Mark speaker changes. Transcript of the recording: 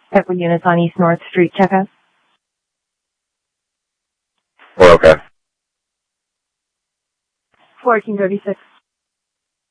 Speaker 1: Equity units on East North Street, check out.
Speaker 2: We're okay.
Speaker 1: 1436.